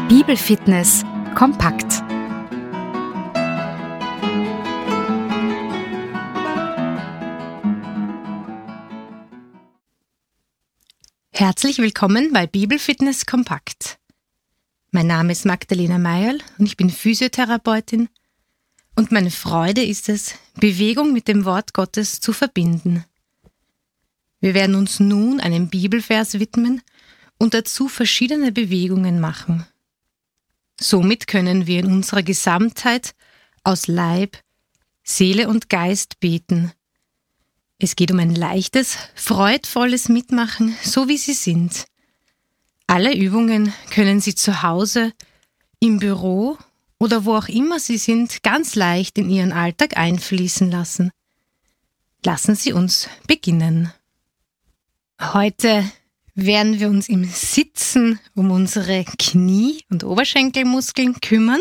Bibelfitness kompakt. Herzlich willkommen bei Bibelfitness kompakt. Mein Name ist Magdalena Meierl und ich bin Physiotherapeutin und meine Freude ist es, Bewegung mit dem Wort Gottes zu verbinden. Wir werden uns nun einem Bibelvers widmen und dazu verschiedene Bewegungen machen. Somit können wir in unserer Gesamtheit aus Leib, Seele und Geist beten. Es geht um ein leichtes, freudvolles Mitmachen, so wie Sie sind. Alle Übungen können Sie zu Hause, im Büro oder wo auch immer Sie sind, ganz leicht in Ihren Alltag einfließen lassen. Lassen Sie uns beginnen. Heute werden wir uns im Sitzen um unsere Knie- und Oberschenkelmuskeln kümmern.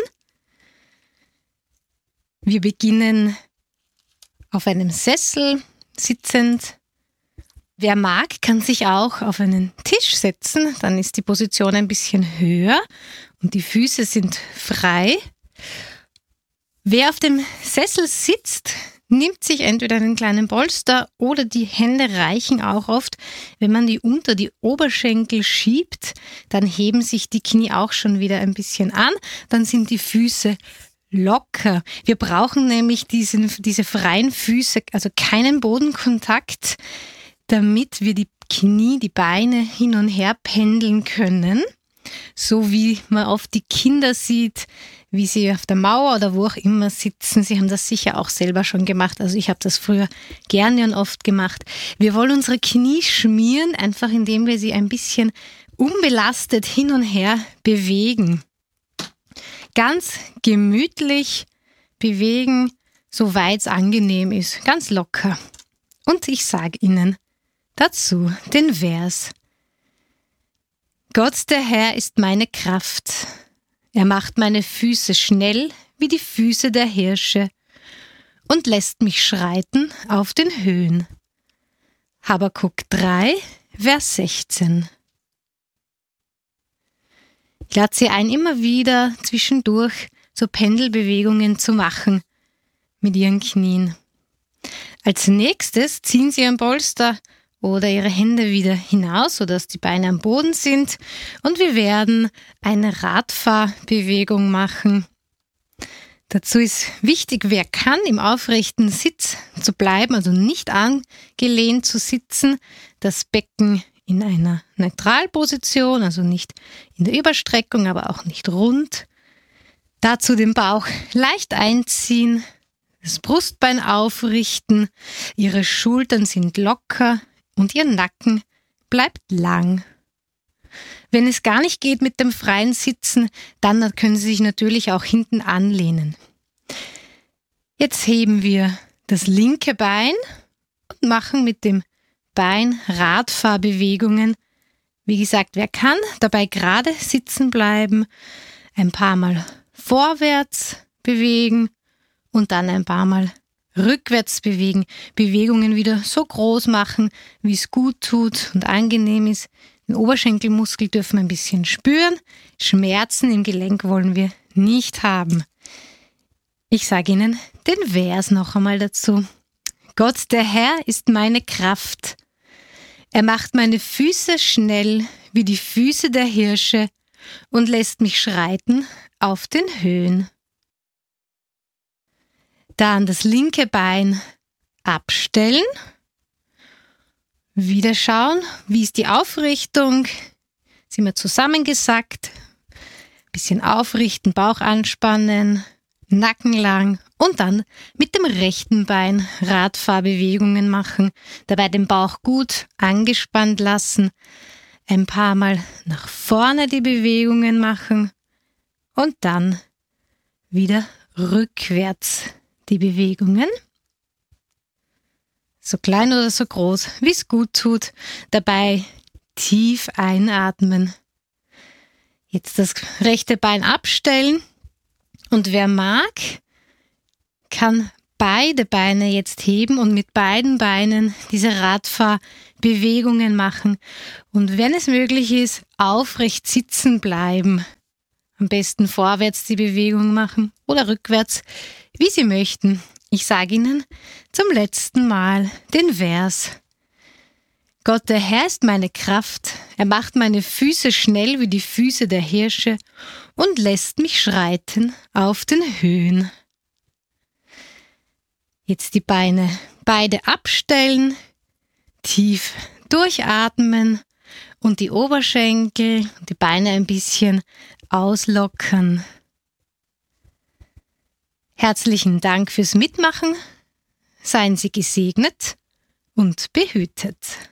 Wir beginnen auf einem Sessel sitzend. Wer mag, kann sich auch auf einen Tisch setzen, dann ist die Position ein bisschen höher und die Füße sind frei. Wer auf dem Sessel sitzt, nimmt sich entweder einen kleinen Polster oder die Hände reichen auch oft. Wenn man die unter die Oberschenkel schiebt, dann heben sich die Knie auch schon wieder ein bisschen an. Dann sind die Füße locker. Wir brauchen nämlich diese freien Füße, also keinen Bodenkontakt, damit wir die Knie, die Beine hin und her pendeln können. So wie man oft die Kinder sieht, wie sie auf der Mauer oder wo auch immer sitzen. Sie haben das sicher auch selber schon gemacht. Also ich habe das früher gerne und oft gemacht. Wir wollen unsere Knie schmieren, einfach indem wir sie ein bisschen unbelastet hin und her bewegen. Ganz gemütlich bewegen, soweit es angenehm ist. Ganz locker. Und ich sage Ihnen dazu den Vers. Gott, der Herr, ist meine Kraft. Er macht meine Füße schnell wie die Füße der Hirsche und lässt mich schreiten auf den Höhen. Habakuk 3, Vers 16. Ich lade Sie ein, immer wieder zwischendurch so Pendelbewegungen zu machen mit Ihren Knien. Als nächstes ziehen Sie Ihren Polster oder Ihre Hände wieder hinaus, sodass die Beine am Boden sind. Und wir werden eine Radfahrbewegung machen. Dazu ist wichtig, wer kann, im aufrechten Sitz zu bleiben, also nicht angelehnt zu sitzen. Das Becken in einer Neutralposition, also nicht in der Überstreckung, aber auch nicht rund. Dazu den Bauch leicht einziehen, das Brustbein aufrichten, Ihre Schultern sind locker und Ihr Nacken bleibt lang. Wenn es gar nicht geht mit dem freien Sitzen, dann können Sie sich natürlich auch hinten anlehnen. Jetzt heben wir das linke Bein und machen mit dem Bein Radfahrbewegungen. Wie gesagt, wer kann, dabei gerade sitzen bleiben, ein paar Mal vorwärts bewegen und dann ein paar Mal rückwärts bewegen, Bewegungen wieder so groß machen, wie es gut tut und angenehm ist. Den Oberschenkelmuskel dürfen wir ein bisschen spüren. Schmerzen im Gelenk wollen wir nicht haben. Ich sage Ihnen den Vers noch einmal dazu. Gott, der Herr, ist meine Kraft. Er macht meine Füße schnell wie die Füße der Hirsche und lässt mich schreiten auf den Höhen. Dann das linke Bein abstellen. Wieder schauen, wie ist die Aufrichtung. Sind wir zusammengesackt. Bisschen aufrichten, Bauch anspannen, Nacken lang und dann mit dem rechten Bein Radfahrbewegungen machen. Dabei den Bauch gut angespannt lassen. Ein paar Mal nach vorne die Bewegungen machen und dann wieder rückwärts die Bewegungen. So klein oder so groß, wie es gut tut. Dabei tief einatmen. Jetzt das rechte Bein abstellen. Und wer mag, kann beide Beine jetzt heben und mit beiden Beinen diese Radfahrbewegungen machen. Und wenn es möglich ist, aufrecht sitzen bleiben. Am besten vorwärts die Bewegung machen oder rückwärts, wie Sie möchten. Ich sage Ihnen zum letzten Mal den Vers. Gott, der Herr ist meine Kraft, er macht meine Füße schnell wie die Füße der Hirsche und lässt mich schreiten auf den Höhen. Jetzt die Beine beide abstellen, tief durchatmen und die Oberschenkel, die Beine ein bisschen auslockern. Herzlichen Dank fürs Mitmachen. Seien Sie gesegnet und behütet.